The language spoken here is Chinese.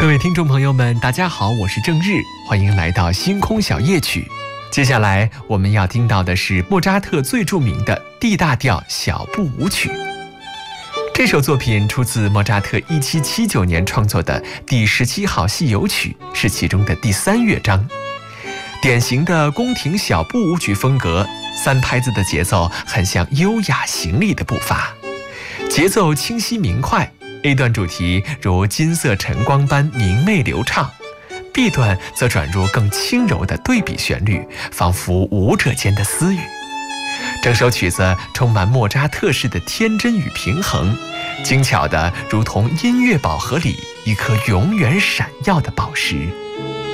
各位听众朋友们，大家好，我是郑日，欢迎来到星空小夜曲。接下来我们要听到的是莫扎特最著名的 D 大调小步舞曲。这首作品出自莫扎特1779年创作的第17号戏游曲，是其中的第3乐章。典型的宫廷小步舞曲风格，3拍子的节奏很像优雅行礼的步伐，节奏清晰明快。A 段主题如金色晨光般明媚流畅， B 段则转入更轻柔的对比旋律，仿佛舞者间的私语。整首曲子充满莫扎特式的天真与平衡，精巧的如同音乐宝盒里一颗永远闪耀的宝石。